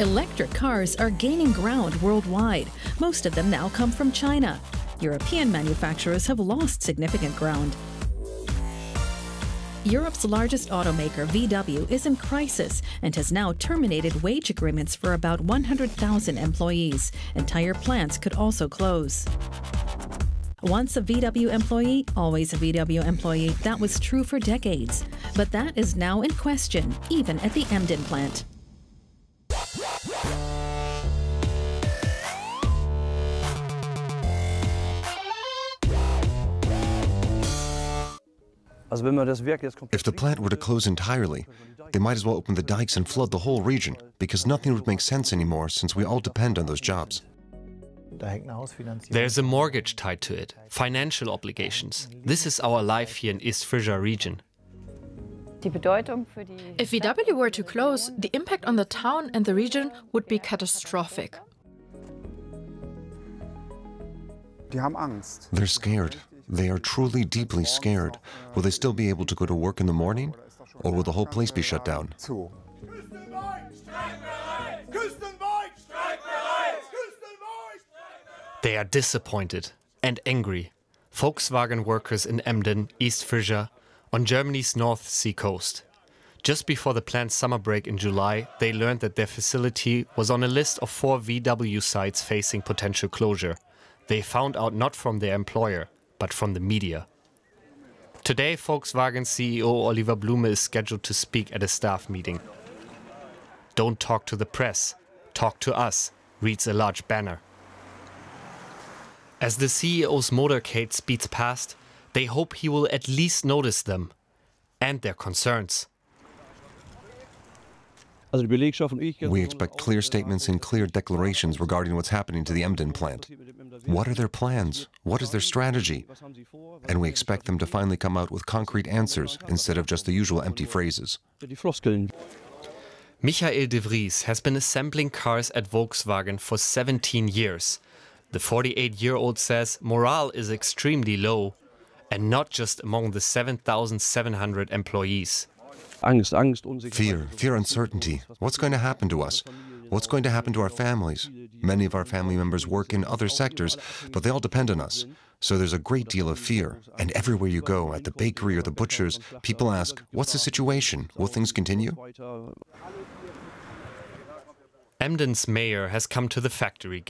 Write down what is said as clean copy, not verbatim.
Electric cars are gaining ground worldwide. Most of them now come from China. European manufacturers have lost significant ground. Europe's largest automaker, VW, is in crisis and has now terminated wage agreements for about 100,000 employees. Entire plants could also close. Once a VW employee, always a VW employee. That was true for decades. But that is now in question, even at the Emden plant. If the plant were to close entirely, they might as well open the dikes and flood the whole region, because nothing would make sense anymore since we all depend on those jobs. There's a mortgage tied to it, financial obligations. This is our life here in East Frisia region. If VW were to close, the impact on the town and the region would be catastrophic. They're scared. They are truly deeply scared. Will they still be able to go to work in the morning? Or will the whole place be shut down? They are disappointed and angry. Volkswagen workers in Emden, East Frisia, on Germany's North Sea coast. Just before the plant's summer break in July, they learned that their facility was on a list of 4 VW sites facing potential closure. They found out not from their employer, but from the media. Today, Volkswagen CEO Oliver Blume is scheduled to speak at a staff meeting. "Don't talk to the press, talk to us," reads a large banner. As the CEO's motorcade speeds past, they hope he will at least notice them and their concerns. We expect clear statements and clear declarations regarding what's happening to the Emden plant. What are their plans? What is their strategy? And we expect them to finally come out with concrete answers instead of just the usual empty phrases. Michael de Vries has been assembling cars at Volkswagen for 17 years. The 48-year-old says morale is extremely low, and not just among the 7,700 employees. Fear, uncertainty. What's going to happen to us? What's going to happen to our families? Many of our family members work in other sectors, but they all depend on us. So there's a great deal of fear. And everywhere you go, at the bakery or the butcher's, people ask, what's the situation? Will things continue? Emden's mayor has come to the factory